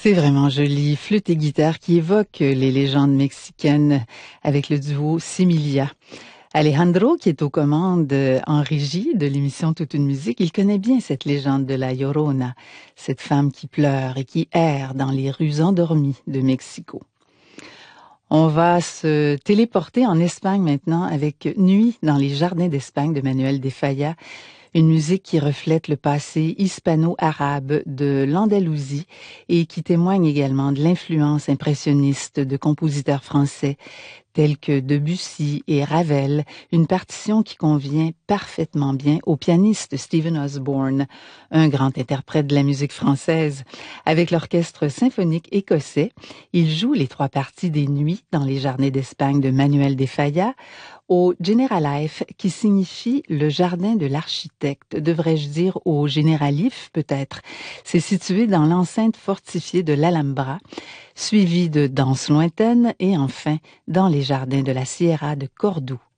C'est vraiment joli, flûte et guitare qui évoquent les légendes mexicaines avec le duo Similia. Alejandro, qui est aux commandes en régie de l'émission Toute une musique, il connaît bien cette légende de la Llorona, cette femme qui pleure et qui erre dans les rues endormies de Mexico. On va se téléporter en Espagne maintenant avec Nuit dans les jardins d'Espagne de Manuel de Falla, une musique qui reflète le passé hispano-arabe de l'Andalousie et qui témoigne également de l'influence impressionniste de compositeurs français tels que Debussy et Ravel, une partition qui convient parfaitement bien au pianiste Stephen Osborne, un grand interprète de la musique française. Avec l'orchestre symphonique écossais, il joue les trois parties des Nuits dans les jardins d'Espagne de Manuel de Falla, au Generalife, qui signifie le jardin de l'architecte, devrais-je dire au Generalif peut-être. C'est situé dans l'enceinte fortifiée de l'Alhambra, suivi de danses lointaines et enfin dans les jardins de la Sierra de Cordoue.